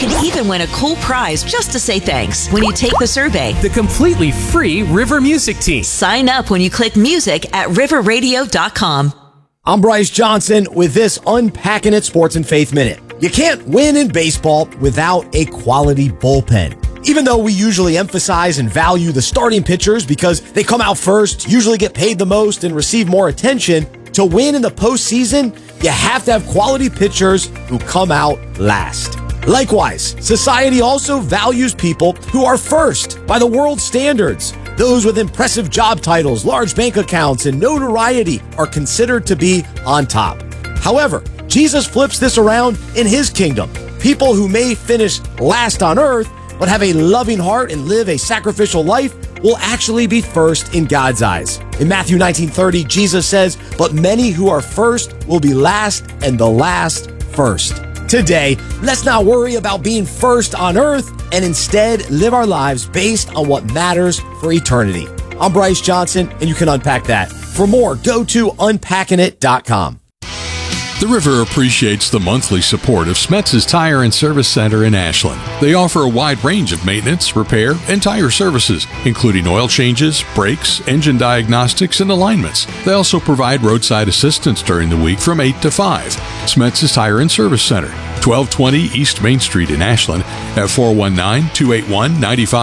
could even win a cool prize just to say thanks when you take the survey. The completely free River Music Team. Sign up when you click music at riverradio.com. I'm Bryce Johnson with this Unpacking It Sports and Faith Minute. You can't win in baseball without a quality bullpen. Even though we usually emphasize and value the starting pitchers because they come out first, usually get paid the most, and receive more attention, to win in the postseason, you have to have quality pitchers who come out last. Likewise, society also values people who are first by the world standards. Those with impressive job titles, large bank accounts, and notoriety are considered to be on top. However, Jesus flips this around in his kingdom. People who may finish last on earth but have a loving heart and live a sacrificial life will actually be first in God's eyes. In Matthew 19:30, Jesus says, "But many who are first will be last, and the last first." Today, let's not worry about being first on earth and instead live our lives based on what matters for eternity. I'm Bryce Johnson, and you can unpack that. For more, go to unpackingit.com. The River appreciates the monthly support of Smetz's Tire and Service Center in Ashland. They offer a wide range of maintenance, repair, and tire services, including oil changes, brakes, engine diagnostics, and alignments. They also provide roadside assistance during the week from 8 to 5. Smetz's Tire and Service Center, 1220 East Main Street in Ashland at 419-281-9500.